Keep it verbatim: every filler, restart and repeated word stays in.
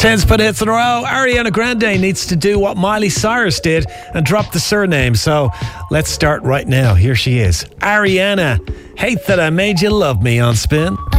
ten spin hits in a row. Ariana Grande needs to do what Miley Cyrus did and drop the surname. So let's start right now. Here she is. Ariana, Hate That I Made You Love Me on Spin.